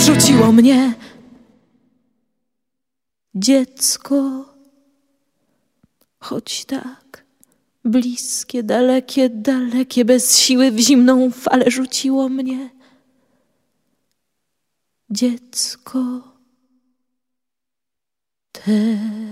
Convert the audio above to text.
rzuciło mnie. Dziecko, choć tak bliskie, dalekie, dalekie, bez siły w zimną falę rzuciło mnie. Dziecko, te